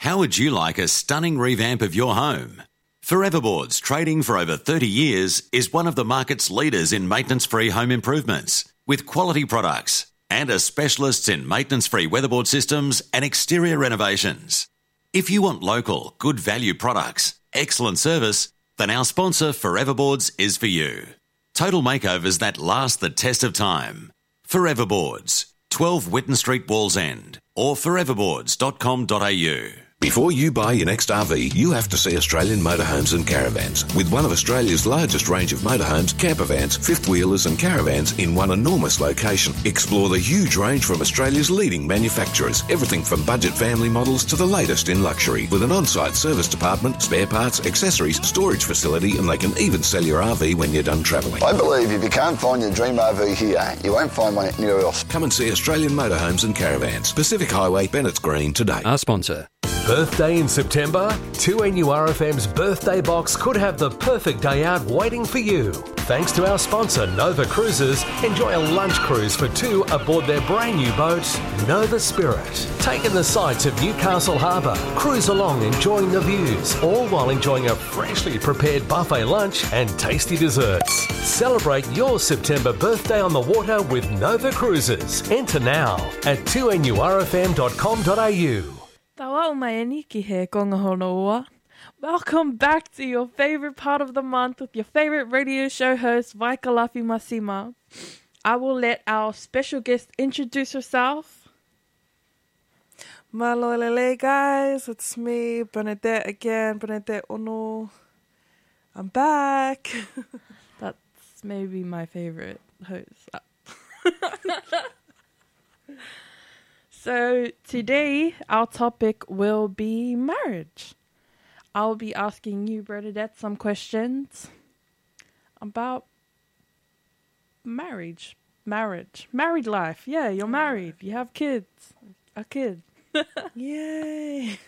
How would you like a stunning revamp of your home? Foreverboards, trading for over 30 years, is one of the market's leaders in maintenance-free home improvements, with quality products and are specialists in maintenance-free weatherboard systems and exterior renovations. If you want local, good value products, excellent service, then our sponsor Foreverboards is for you. Total makeovers that last the test of time. Foreverboards, 12 Whitten Street, Wallsend, or foreverboards.com.au. Before you buy your next RV, you have to see Australian Motorhomes and Caravans. With one of Australia's largest range of motorhomes, campervans, fifth wheelers and caravans in one enormous location. Explore the huge range from Australia's leading manufacturers. Everything from budget family models to the latest in luxury. With an on-site service department, spare parts, accessories, storage facility, and they can even sell your RV when you're done travelling. I believe if you can't find your dream RV here, you won't find one anywhere else. Come and see Australian Motorhomes and Caravans. Pacific Highway, Bennett's Green today. Our sponsor. Birthday in September? 2NURFM's birthday box could have the perfect day out waiting for you. Thanks to our sponsor, Nova Cruises, enjoy a lunch cruise for two aboard their brand new boat, Nova Spirit. Take in the sights of Newcastle Harbour, cruise along enjoying the views, all while enjoying a freshly prepared buffet lunch and tasty desserts. Celebrate your September birthday on the water with Nova Cruises. Enter now at 2NURFM.com.au. Tawa umaeni ki he konga hono ua. Welcome back to your favorite part of the month with your favorite radio show host, Vaikalafi Masima. I will let our special guest introduce herself. Malolele guys, it's me, Bernadette again, Bernadette Ono. I'm back. That's maybe my favorite host. So today our topic will be marriage. I'll be asking you, Bernadette, some questions about marriage, married life. Yeah, you're married. You have kids, a kid. Yay.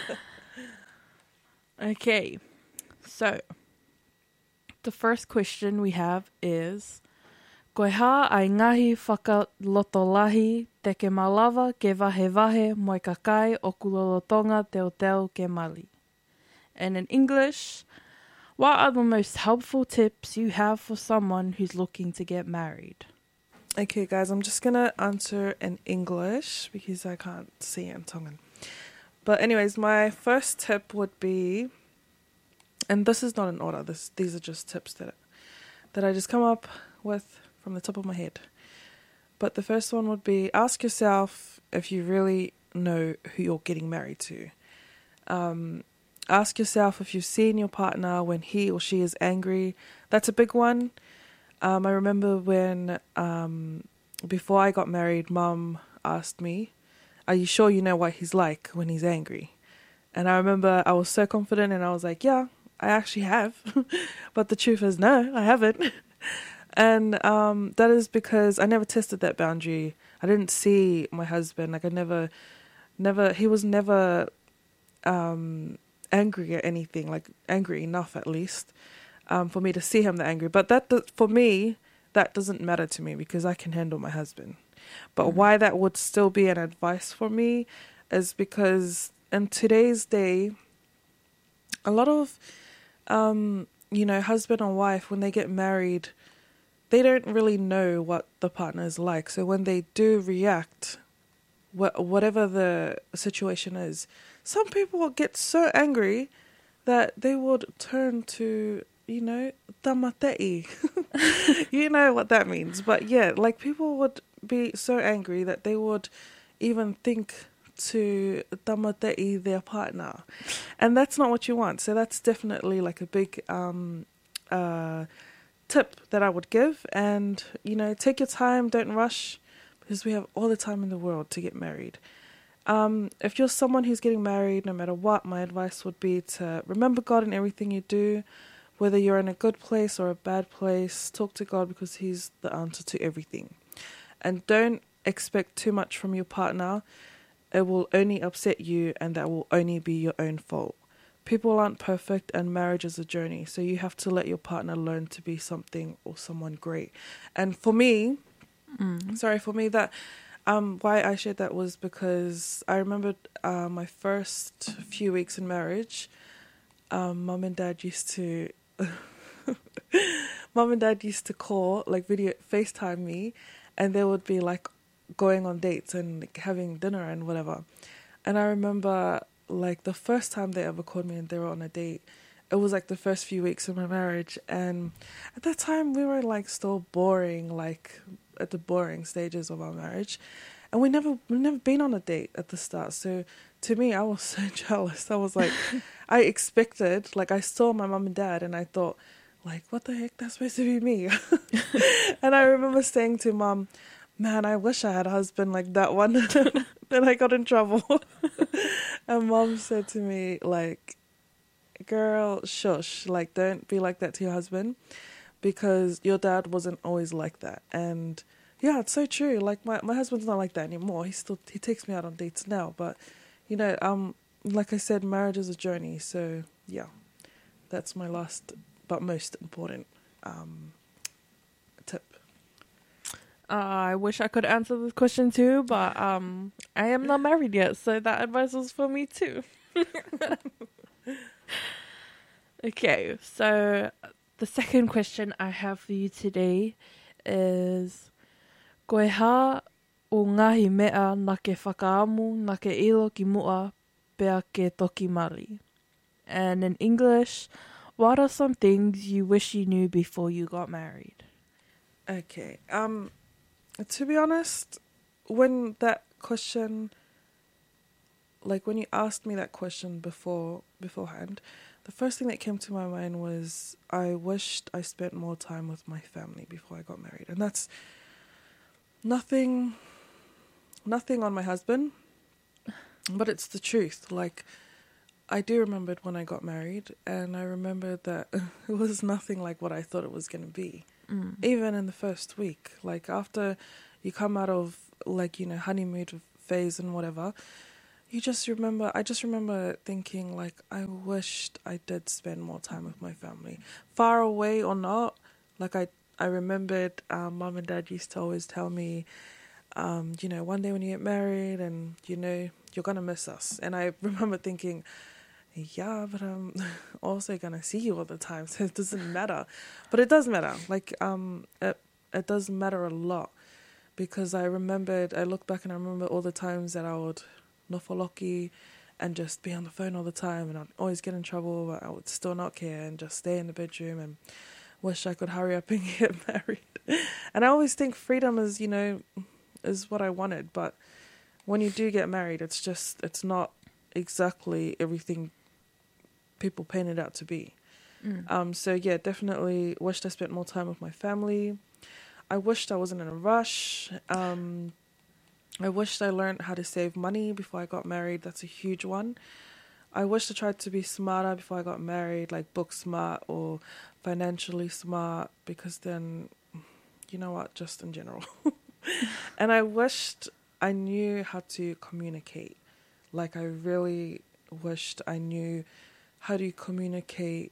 Okay, so the first question we have is, koe hā ai ngahi whakalotolahi te ke malawa ke wahe moi ka kai o kulolotonga teo teo ke mali. And in English, what are the most helpful tips you have for someone who's looking to get married? Okay guys, I'm just going to answer in English because I can't see in Tongan. But anyways, my first tip would be, and this is not in order, these are just tips that I just come up with from the top of my head. But the first one would be, ask yourself if you really know who you're getting married to. Ask yourself if you've seen your partner when he or she is angry. That's a big one. I remember when, before I got married, Mum asked me, are you sure you know what he's like when he's angry? And I remember I was so confident and I was like, yeah, I actually have. But the truth is, no, I haven't. And that is because I never tested that boundary. I didn't see my husband. Like he was never angry at anything, like angry enough at least, for me to see him that angry. But for me, that doesn't matter to me because I can handle my husband. But why that would still be an advice for me is because in today's day, a lot of, husband and wife, when they get married, they don't really know what the partner is like. So when they do react, whatever the situation is, some people get so angry that they would turn to, tamatei. You know what that means. But yeah, like people would be so angry that they would even think to tamatei their partner. And that's not what you want. So that's definitely like a big tip that I would give. And, take your time, don't rush, because we have all the time in the world to get married. If you're someone who's getting married, no matter what, my advice would be to remember God in everything you do. Whether you're in a good place or a bad place, talk to God because He's the answer to everything. And don't expect too much from your partner. It will only upset you and that will only be your own fault. People aren't perfect and marriage is a journey. So you have to let your partner learn to be something or someone great. And for me, that Why I shared that was because I remembered my first few weeks in marriage. Mum and dad used to call, like video FaceTime me, and they would be like going on dates and like, having dinner and whatever. And I remember like the first time they ever called me and they were on a date, it was like the first few weeks of my marriage, and at that time we were like still boring, like at the boring stages of our marriage, and we never been on a date at the start. So to me, I was so jealous. I was like, I expected, like I saw my mum and dad and I thought, like, what the heck, that's supposed to be me. And I remember saying to Mum, man, I wish I had a husband like that one. Then I got in trouble. And Mum said to me, like, girl, shush, like, don't be like that to your husband, because your dad wasn't always like that. And yeah, it's so true. Like, my husband's not like that anymore. He takes me out on dates now. But, you know, like I said, marriage is a journey. So, yeah, that's my last but most important tip. I wish I could answer this question too, but I am not married yet, so that advice was for me too. Okay, so the second question I have for you today is, koe hā o ngahi mea na ke whakaamu na ke ilo ki mua pea ke toki mari? And in English, what are some things you wish you knew before you got married? Okay, to be honest, when that question, like when you asked me that question beforehand, the first thing that came to my mind was I wished I spent more time with my family before I got married. And that's nothing on my husband, but it's the truth. Like, I do remember it when I got married, and I remember that it was nothing like what I thought it was going to be. Even in the first week, like after you come out of, like, you know, honeymoon phase and whatever, I just remember thinking, like, I wished I did spend more time with my family, far away or not. Like I remembered Mum and Dad used to always tell me, you know, one day when you get married and, you know, you're going to miss us. And I remember thinking, yeah, but I'm also going to see you all the time, so it doesn't matter. But it does matter. Like, it does matter a lot, because I look back and I remember all the times that I would nofoloki and just be on the phone all the time, and I'd always get in trouble, but I would still not care and just stay in the bedroom and wish I could hurry up and get married. And I always think freedom is, you know, is what I wanted. But when you do get married, it's not exactly everything people paint it out to be. So yeah, definitely wished I spent more time with my family. I wished I wasn't in a rush. I wished I learned how to save money before I got married. That's a huge one. I wished I tried to be smarter before I got married, like book smart or financially smart, because then, you know what, just in general. And I wished I knew how to communicate. Like, I really wished I knew how to communicate,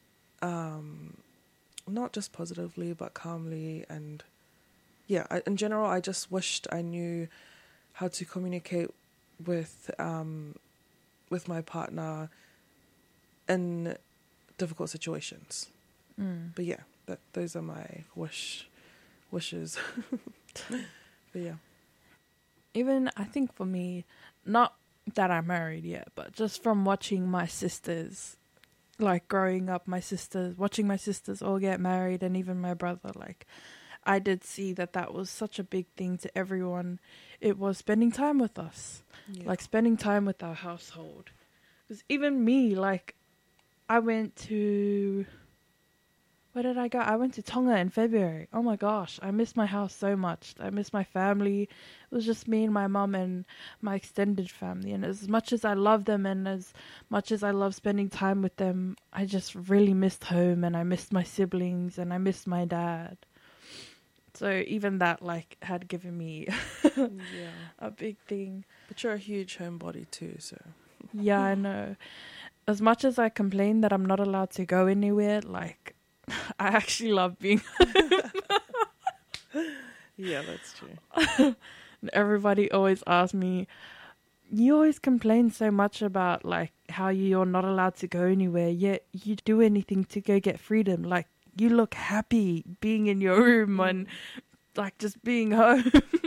not just positively, but calmly. And yeah, in general, I just wished I knew how to communicate with my partner in difficult situations. But yeah, those are my wishes. But yeah. Even, I think for me, not that I'm married yet, but just from watching my sisters, like growing up, watching my sisters all get married, and even my brother, like, I did see that was such a big thing to everyone. It was spending time with us, like spending time with our household. Because even me, like, I went to... Where did I go? I went to Tonga in February. Oh my gosh, I miss my house so much. I miss my family. It was just me and my mum and my extended family. And as much as I love them and as much as I love spending time with them, I just really missed home, and I missed my siblings, and I missed my dad. So even that, like, had given me a big thing. But you're a huge homebody too, so... Yeah, I know. As much as I complain that I'm not allowed to go anywhere, like... I actually love being home. Yeah, that's true. And everybody always asks me, you always complain so much about like how you're not allowed to go anywhere, yet you do anything to go get freedom. Like, you look happy being in your room and like just being home.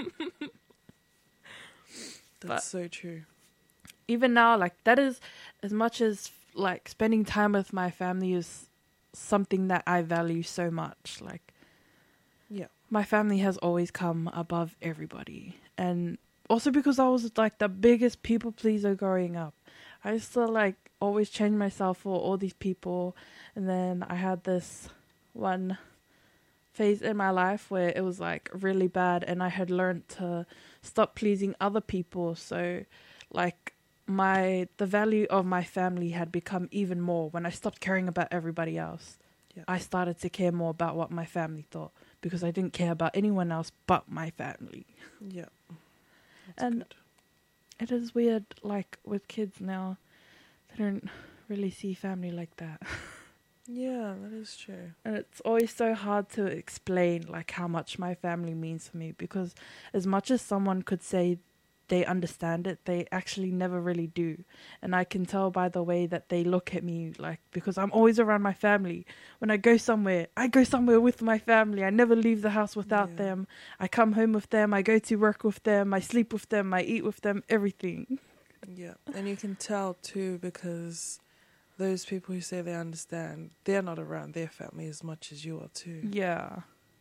That's so true. Even now, like, that is, as much as like spending time with my family is something that I value so much. Like, Yeah. my family has always come above everybody. And also because I was like the biggest people pleaser growing up. I used to like always change myself for all these people. And then I had this one phase in my life where it was like really bad, and I had learned to stop pleasing other people. So like the value of my family had become even more when I stopped caring about everybody else. Yeah. I started to care more about what my family thought, because I didn't care about anyone else but my family. Yeah. That's And good. it is weird, like with kids now, they don't really see family like that. Yeah, that is true. And it's always so hard to explain like how much my family means for me, because as much as someone could say they understand it, they actually never really do. And I can tell by the way that they look at me, like, because I'm always around my family. When I go somewhere with my family. I never leave the house without them. I come home with them. I go to work with them. I sleep with them. I eat with them, everything. Yeah. And you can tell too, because those people who say they understand, they're not around their family as much as you are too. Yeah.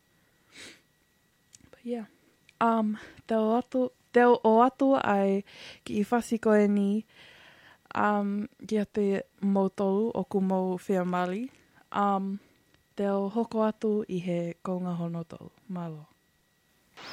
But yeah. Te o atu ai ki I whasi koe ni kia te mautolu o ku mau whia mali. Te o hoko atu I he kounga honotolu. Malo.